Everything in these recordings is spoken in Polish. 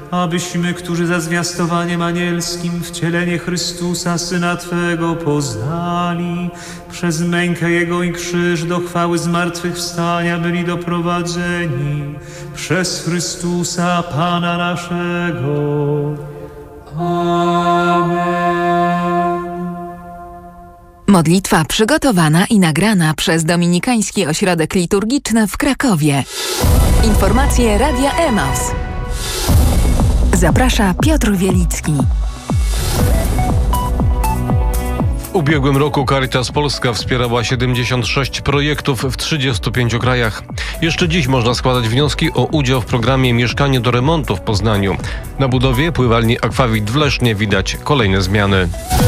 abyśmy, którzy za zwiastowaniem anielskim wcielenie Chrystusa, Syna Twego, poznali, przez mękę Jego i krzyż do chwały zmartwychwstania byli doprowadzeni, przez Chrystusa, Pana naszego. Amen. Modlitwa przygotowana i nagrana przez Dominikański Ośrodek Liturgiczny w Krakowie. Informacje Radia Emaus. Zaprasza Piotr Wielicki. W ubiegłym roku Caritas Polska wspierała 76 projektów w 35 krajach. Jeszcze dziś można składać wnioski o udział w programie Mieszkanie do remontu w Poznaniu. Na budowie pływalni Akwawit w Lesznie widać kolejne zmiany.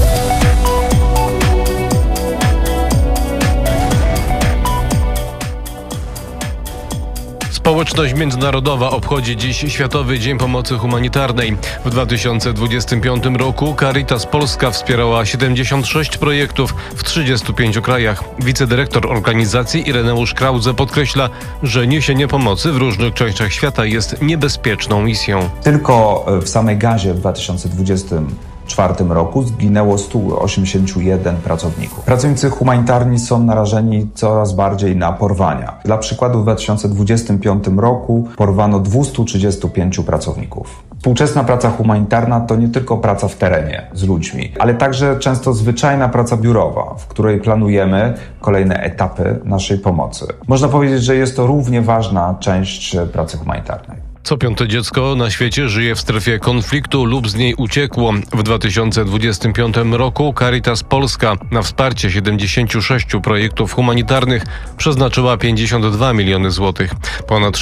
Społeczność międzynarodowa obchodzi dziś Światowy Dzień Pomocy Humanitarnej. W 2025 roku Caritas Polska wspierała 76 projektów w 35 krajach. Wicedyrektor organizacji Ireneusz Krause podkreśla, że niesienie pomocy w różnych częściach świata jest niebezpieczną misją. Tylko w samej Gazie w 2024 roku zginęło 181 pracowników. Pracownicy humanitarni są narażeni coraz bardziej na porwania. Dla przykładu w 2025 roku porwano 235 pracowników. Współczesna praca humanitarna to nie tylko praca w terenie z ludźmi, ale także często zwyczajna praca biurowa, w której planujemy kolejne etapy naszej pomocy. Można powiedzieć, że jest to równie ważna część pracy humanitarnej. Co piąte dziecko na świecie żyje w strefie konfliktu lub z niej uciekło. W 2025 roku Caritas Polska na wsparcie 76 projektów humanitarnych przeznaczyła 52 miliony złotych. Ponad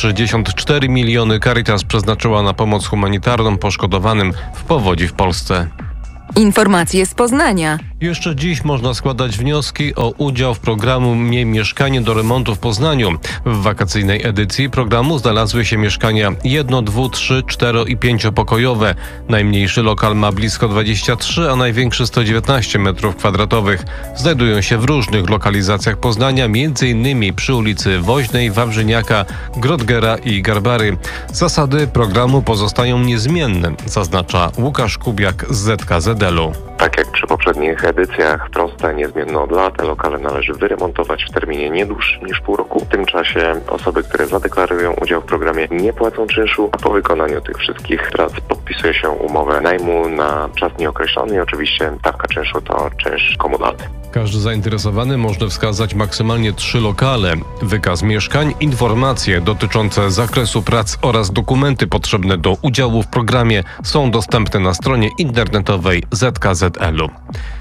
64 miliony Caritas przeznaczyła na pomoc humanitarną poszkodowanym w powodzi w Polsce. Informacje z Poznania. Jeszcze dziś można składać wnioski o udział w programie Mieszkanie do remontu w Poznaniu. W wakacyjnej edycji programu znalazły się mieszkania 1-, 2-, 3-, 4- i 5-pokojowe. Najmniejszy lokal ma blisko 23, a największy 119 m2. Znajdują się w różnych lokalizacjach Poznania, m.in. przy ulicy Woźnej, Wawrzyniaka, Grodgera i Garbary. Zasady programu pozostają niezmienne, zaznacza Łukasz Kubiak z ZKZL-u. Tak jak przy poprzednich edycjach, proste, niezmienne od lat, te lokale należy wyremontować w terminie nie dłuższym niż pół roku. W tym czasie osoby, które zadeklarują udział w programie, nie płacą czynszu, a po wykonaniu tych wszystkich prac podpisuje się umowę najmu na czas nieokreślony i oczywiście stawka czynszu to czynsz komunalny. Każdy zainteresowany może wskazać maksymalnie 3 lokale, wykaz mieszkań, informacje dotyczące zakresu prac oraz dokumenty potrzebne do udziału w programie są dostępne na stronie internetowej ZKZL-u.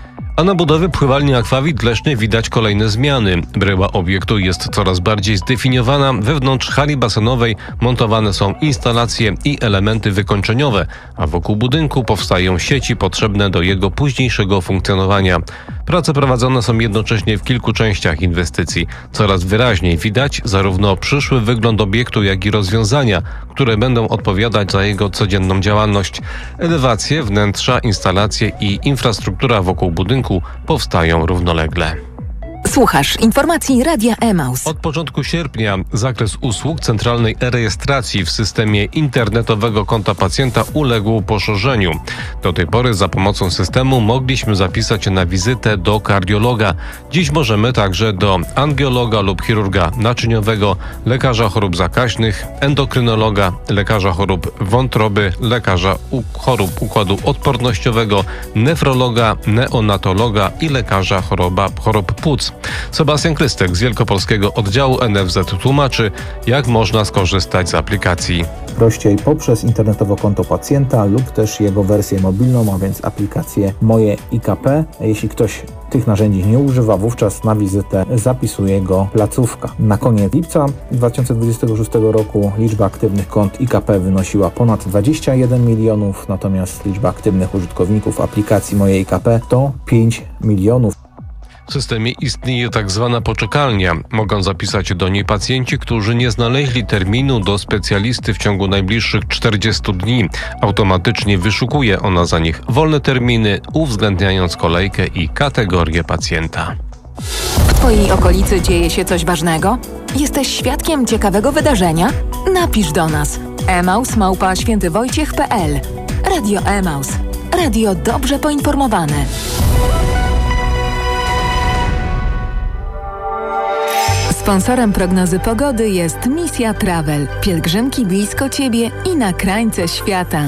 A na budowie pływalni Akwawit w Lesznie widać kolejne zmiany. Bryła obiektu jest coraz bardziej zdefiniowana. Wewnątrz hali basenowej montowane są instalacje i elementy wykończeniowe, a wokół budynku powstają sieci potrzebne do jego późniejszego funkcjonowania. Prace prowadzone są jednocześnie w kilku częściach inwestycji. Coraz wyraźniej widać zarówno przyszły wygląd obiektu, jak i rozwiązania, które będą odpowiadać za jego codzienną działalność. Elewacje, wnętrza, instalacje i infrastruktura wokół budynku powstają równolegle. Słuchasz informacji Radia Emaus. Od początku sierpnia zakres usług centralnej e-rejestracji w systemie internetowego konta pacjenta uległ poszerzeniu. Do tej pory za pomocą systemu mogliśmy zapisać się na wizytę do kardiologa. Dziś możemy także do angiologa lub chirurga naczyniowego, lekarza chorób zakaźnych, endokrynologa, lekarza chorób wątroby, lekarza chorób układu odpornościowego, nefrologa, neonatologa i lekarza chorób płuc. Sebastian Krystek z Wielkopolskiego Oddziału NFZ tłumaczy, jak można skorzystać z aplikacji. Prościej poprzez internetowe konto pacjenta lub też jego wersję mobilną, a więc aplikację Moje IKP. Jeśli ktoś tych narzędzi nie używa, wówczas na wizytę zapisuje go placówka. Na koniec lipca 2026 roku liczba aktywnych kont IKP wynosiła ponad 21 milionów, natomiast liczba aktywnych użytkowników aplikacji Moje IKP to 5 milionów. W systemie istnieje tak zwana poczekalnia. Mogą zapisać się do niej pacjenci, którzy nie znaleźli terminu do specjalisty w ciągu najbliższych 40 dni. Automatycznie wyszukuje ona za nich wolne terminy, uwzględniając kolejkę i kategorię pacjenta. W Twojej okolicy dzieje się coś ważnego? Jesteś świadkiem ciekawego wydarzenia? Napisz do nas. emaus@świętywojciech.pl. Radio Emaus. Radio dobrze poinformowane. Sponsorem prognozy pogody jest Misja Travel. Pielgrzymki blisko Ciebie i na krańce świata.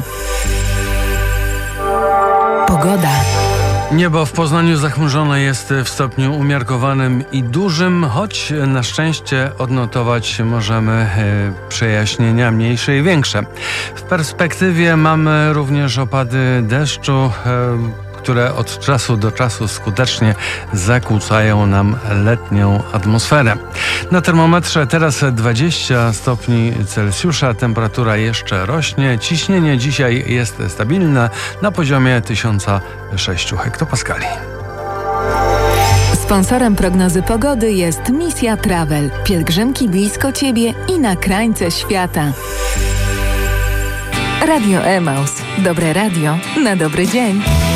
Pogoda. Niebo w Poznaniu zachmurzone jest w stopniu umiarkowanym i dużym, choć na szczęście odnotować możemy przejaśnienia mniejsze i większe. W perspektywie mamy również opady deszczu, które od czasu do czasu skutecznie zakłócają nam letnią atmosferę. Na termometrze teraz 20 stopni Celsjusza, temperatura jeszcze rośnie, ciśnienie dzisiaj jest stabilne na poziomie 1006 hektopaskali. Sponsorem prognozy pogody jest Misja Travel. Pielgrzymki blisko Ciebie i na krańce świata. Radio Emaus. Dobre radio na dobry dzień.